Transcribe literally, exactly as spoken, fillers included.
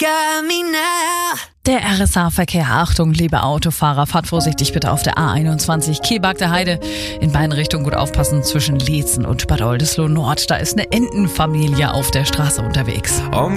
got me now. Der R S A-Verkehr. Achtung, liebe Autofahrer, fahrt vorsichtig bitte auf der A einundzwanzig Kehlbarkter Heide. In beiden Richtungen gut aufpassen zwischen Liezen und Bad Oldesloe Nord. Da ist eine Entenfamilie auf der Straße unterwegs. Um